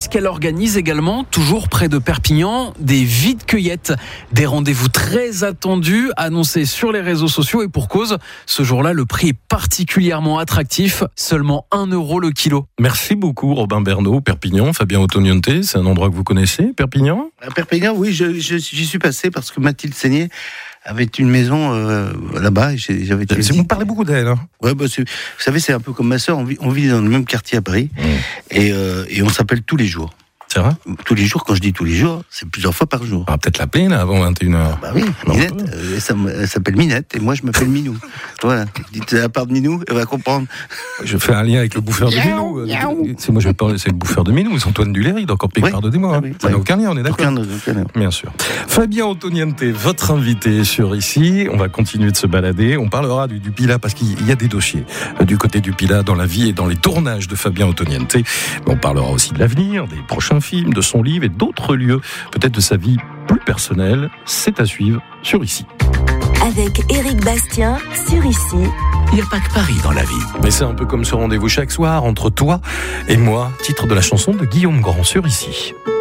puisqu'elle organise également, toujours près de Perpignan, des vide-cueillettes. Des rendez-vous très attendus, annoncés sur les réseaux sociaux, et pour cause, ce jour-là, le prix est particulièrement attractif, seulement 1 € le kilo. Merci beaucoup Robin Bernot, Perpignan, Fabien Ottoniente, c'est un endroit que vous connaissez, Perpignan ? À Perpignan, oui, j'y suis passé parce que Mathilde Seigné avait une maison là-bas. Vous parlez beaucoup d'elle. Hein. Ouais, vous savez, c'est un peu comme ma sœur. On vit dans le même quartier à Paris et on s'appelle tous les jours. C'est vrai ? Tous les jours, quand je dis tous les jours, c'est plusieurs fois par jour. On va peut-être l'appeler là, avant 21h. Bah oui, Minette, elle s'appelle Minette et moi je m'appelle Minou. Voilà, dites à part de Minou, elle va comprendre. Je fais un lien avec le bouffeur de Minou. C'est moi je vais parler, c'est le bouffeur de Minou, c'est Antoine Duléry, donc pardonnez-moi. Ah oui, ça n'a aucun lien, on est d'accord. Aucun lien. Bien sûr. Fabien Ottoniente, votre invité sur Ici. On va continuer de se balader. On parlera du Pilat parce qu'il y a des dossiers du côté du Pilat dans la vie et dans les tournages de Fabien Ottoniente. On parlera aussi de l'avenir, des prochains films, de son livre et d'autres lieux, peut-être de sa vie plus personnelle. C'est à suivre sur Ici. Avec Éric Bastien sur Ici. Il n'y a pas que Paris dans la vie. Mais c'est un peu comme ce rendez-vous chaque soir entre toi et moi. Titre de la chanson de Guillaume Grand sur Ici.